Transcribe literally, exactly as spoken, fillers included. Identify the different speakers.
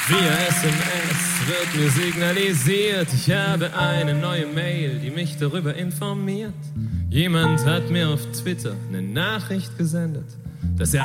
Speaker 1: Via S M S wird mir signalisiert, ich habe eine neue Mail, die mich darüber informiert. Jemand hat mir auf Twitter eine Nachricht gesendet, dass er